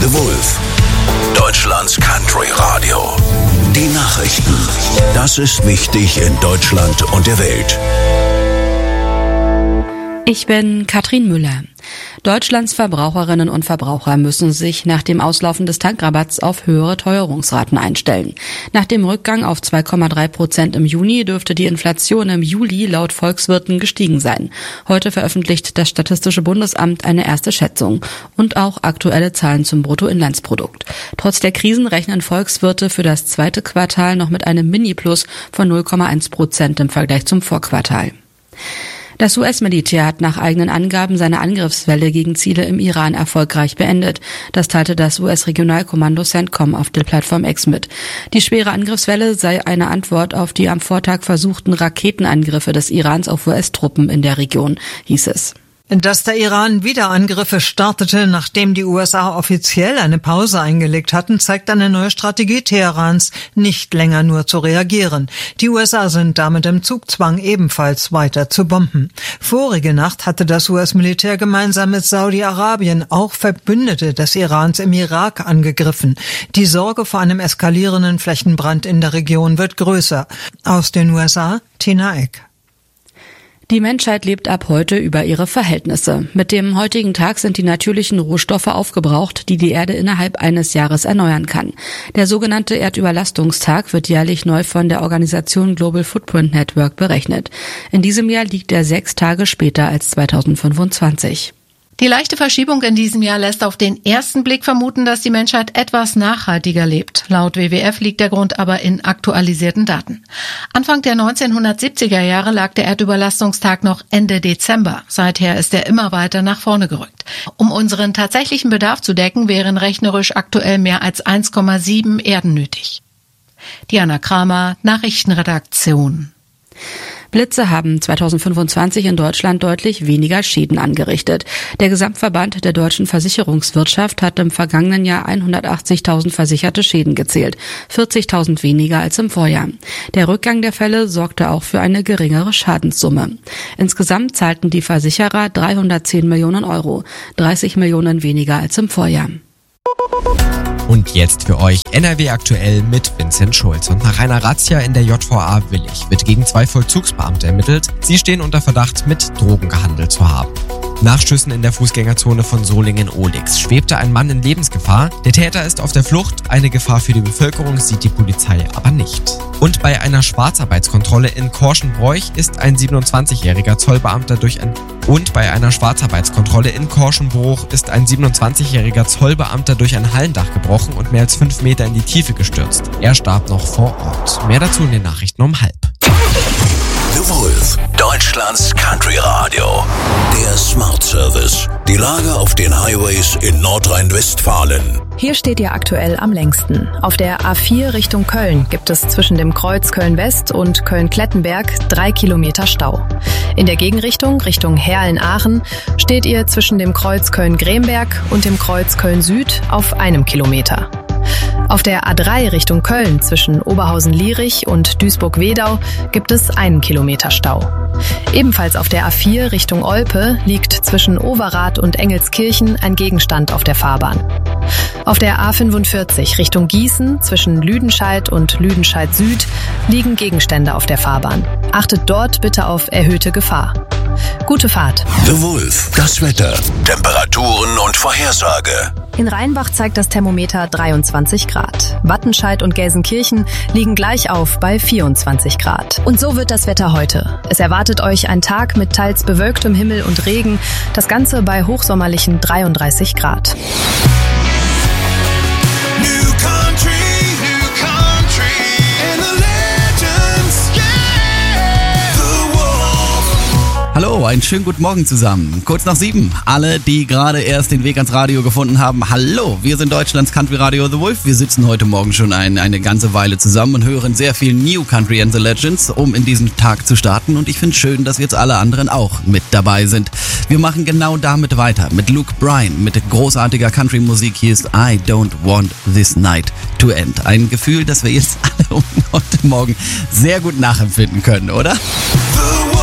The Wolf, Deutschlands Country Radio. Die Nachrichten. Das ist wichtig in Deutschland und der Welt. Ich bin Katrin Müller. Deutschlands Verbraucherinnen und Verbraucher müssen sich nach dem Auslaufen des Tankrabatts auf höhere Teuerungsraten einstellen. Nach dem Rückgang auf 2,3% im Juni dürfte die Inflation im Juli laut Volkswirten gestiegen sein. Heute veröffentlicht das Statistische Bundesamt eine erste Schätzung und auch aktuelle Zahlen zum Bruttoinlandsprodukt. Trotz der Krisen rechnen Volkswirte für das zweite Quartal noch mit einem Mini-Plus von 0,1% im Vergleich zum Vorquartal. Das US-Militär hat nach eigenen Angaben seine Angriffswelle gegen Ziele im Iran erfolgreich beendet. Das teilte das US-Regionalkommando CENTCOM auf der Plattform X mit. Die schwere Angriffswelle sei eine Antwort auf die am Vortag versuchten Raketenangriffe des Irans auf US-Truppen in der Region, hieß es. Dass der Iran wieder Angriffe startete, nachdem die USA offiziell eine Pause eingelegt hatten, zeigt eine neue Strategie Teherans, nicht länger nur zu reagieren. Die USA sind damit im Zugzwang, ebenfalls weiter zu bomben. Vorige Nacht hatte das US-Militär gemeinsam mit Saudi-Arabien auch Verbündete des Irans im Irak angegriffen. Die Sorge vor einem eskalierenden Flächenbrand in der Region wird größer. Aus den USA, Tina Eck. Die Menschheit lebt ab heute über ihre Verhältnisse. Mit dem heutigen Tag sind die natürlichen Rohstoffe aufgebraucht, die die Erde innerhalb eines Jahres erneuern kann. Der sogenannte Erdüberlastungstag wird jährlich neu von der Organisation Global Footprint Network berechnet. In diesem Jahr liegt er 6 Tage später als 2025. Die leichte Verschiebung in diesem Jahr lässt auf den ersten Blick vermuten, dass die Menschheit etwas nachhaltiger lebt. Laut WWF liegt der Grund aber in aktualisierten Daten. Anfang der 1970er Jahre lag der Erdüberlastungstag noch Ende Dezember. Seither ist er immer weiter nach vorne gerückt. Um unseren tatsächlichen Bedarf zu decken, wären rechnerisch aktuell mehr als 1,7 Erden nötig. Diana Kramer, Nachrichtenredaktion. Blitze haben 2025 in Deutschland deutlich weniger Schäden angerichtet. Der Gesamtverband der deutschen Versicherungswirtschaft hat im vergangenen Jahr 180.000 versicherte Schäden gezählt, 40.000 weniger als im Vorjahr. Der Rückgang der Fälle sorgte auch für eine geringere Schadenssumme. Insgesamt zahlten die Versicherer 310 Millionen Euro, 30 Millionen weniger als im Vorjahr. Und jetzt für euch NRW aktuell mit Vincent Schulz. Und nach einer Razzia in der JVA Willich wird gegen 2 Vollzugsbeamte ermittelt. Sie stehen unter Verdacht, mit Drogen gehandelt zu haben. Nach Schüssen in der Fußgängerzone von Solingen-Ohlix schwebte ein Mann in Lebensgefahr. Der Täter ist auf der Flucht. Eine Gefahr für die Bevölkerung sieht die Polizei aber nicht. Und bei einer Schwarzarbeitskontrolle in Korschenbroich ist ein 27-jähriger Zollbeamter durch ein Hallendach gebrochen und mehr als 5 Meter in die Tiefe gestürzt. Er starb noch vor Ort. Mehr dazu in den Nachrichten um 12:30. The Wolf, Deutschlands Country Radio. Der Smart Service. Die Lage auf den Highways in Nordrhein-Westfalen. Hier steht ihr aktuell am längsten. Auf der A4 Richtung Köln gibt es zwischen dem Kreuz Köln-West und Köln-Klettenberg 3 Kilometer Stau. In der Gegenrichtung, Richtung Herrlen-Aachen, steht ihr zwischen dem Kreuz Köln-Gremberg und dem Kreuz Köln-Süd auf 1 Kilometer. Auf der A3 Richtung Köln zwischen Oberhausen-Lierich und Duisburg-Wedau gibt es 1 Kilometer Stau. Ebenfalls auf der A4 Richtung Olpe liegt zwischen Overath und Engelskirchen ein Gegenstand auf der Fahrbahn. Auf der A45 Richtung Gießen zwischen Lüdenscheid und Lüdenscheid Süd liegen Gegenstände auf der Fahrbahn. Achtet dort bitte auf erhöhte Gefahr. Gute Fahrt. The Wolf, das Wetter, Temperaturen und Vorhersage. In Rheinbach zeigt das Thermometer 23 Grad. Wattenscheid und Gelsenkirchen liegen gleich auf bei 24 Grad. Und so wird das Wetter heute. Es erwartet euch ein Tag mit teils bewölktem Himmel und Regen. Das Ganze bei hochsommerlichen 33 Grad. Hallo, einen schönen guten Morgen zusammen. Kurz nach 7. Alle, die gerade erst den Weg ans Radio gefunden haben, hallo, wir sind Deutschlands Country Radio The Wolf. Wir sitzen heute Morgen schon eine ganze Weile zusammen und hören sehr viel New Country and the Legends, um in diesen Tag zu starten. Und ich finde es schön, dass jetzt alle anderen auch mit dabei sind. Wir machen genau damit weiter, mit Luke Bryan, mit großartiger Country-Musik. Hier ist I Don't Want This Night to End. Ein Gefühl, das wir jetzt alle heute Morgen sehr gut nachempfinden können, oder?